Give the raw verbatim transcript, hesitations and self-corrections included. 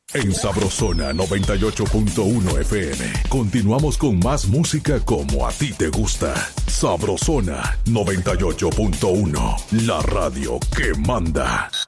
En Sabrosona noventa y ocho punto uno F M. Continuamos con más música como a ti te gusta. Sabrosona noventa y ocho punto uno. La radio que manda.